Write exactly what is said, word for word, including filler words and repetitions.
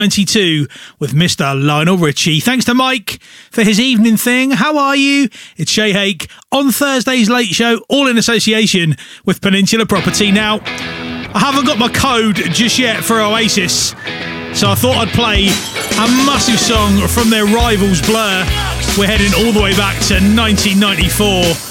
ninety-two with Mister Lionel Richie. Thanks to Mike for his evening thing. How are you? It's Shay Hake on Thursday's Late Show, all in association with Peninsula Property. Now, I haven't got my code just yet for Oasis, so I thought I'd play a massive song from their rivals Blur. We're heading all the way back to nineteen ninety-four.